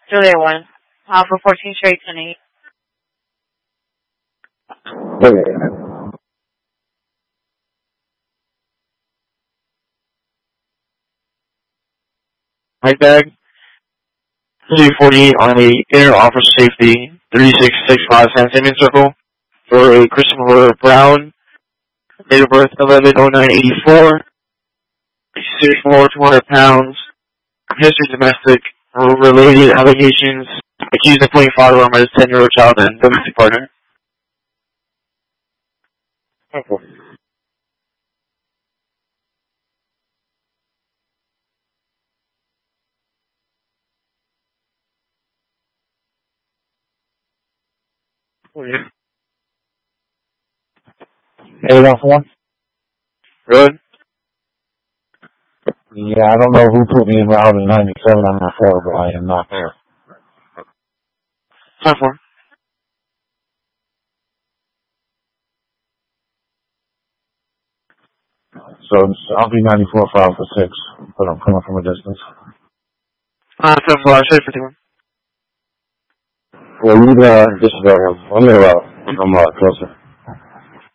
Juliet 1. Alpha 14 straight 10-8. Okay. Right bag. 248 on a inner officer safety 3665 San Simeon Circle for a Christopher Brown, date of birth 11/09/84, 6'4", 200 pounds, history domestic, related allegations, accused of playing father on his 10-year-old child and domestic partner. Okay. Eight off one? Good? Yeah, I don't know who put me in route in 97 on my floor, but I am not there. Time for. So I'll be 94 for Alpha 6, but I'm coming from a distance. Time for, say 51. Well, you disregard him. I'm closer.